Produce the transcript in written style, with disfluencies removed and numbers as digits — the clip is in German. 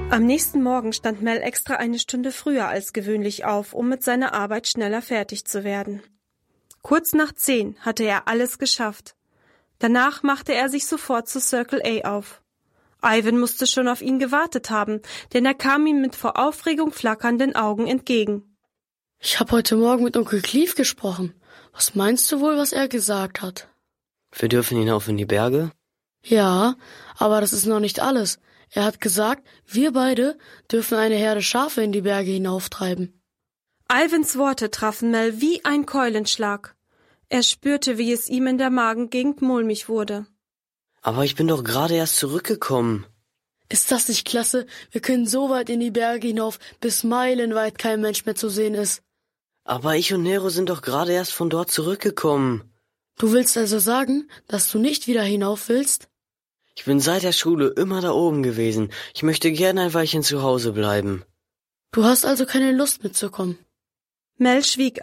Am nächsten Morgen stand Mel extra eine Stunde früher als gewöhnlich auf, um mit seiner Arbeit schneller fertig zu werden. Kurz nach 10 hatte er alles geschafft. Danach machte er sich sofort zu Circle A auf. Ivan musste schon auf ihn gewartet haben, denn er kam ihm mit vor Aufregung flackernden Augen entgegen. Ich habe heute Morgen mit Onkel Clive gesprochen. Was meinst du wohl, was er gesagt hat? Wir dürfen hinauf in die Berge? Ja, aber das ist noch nicht alles. Er hat gesagt, wir beide dürfen eine Herde Schafe in die Berge hinauftreiben. Ivans Worte trafen Mel wie ein Keulenschlag. Er spürte, wie es ihm in der Magengegend mulmig wurde. Aber ich bin doch gerade erst zurückgekommen. Ist das nicht klasse? Wir können so weit in die Berge hinauf, bis meilenweit kein Mensch mehr zu sehen ist. Aber ich und Nero sind doch gerade erst von dort zurückgekommen. Du willst also sagen, dass du nicht wieder hinauf willst? Ich bin seit der Schule immer da oben gewesen. Ich möchte gerne ein Weilchen zu Hause bleiben. Du hast also keine Lust mitzukommen? Mel schwieg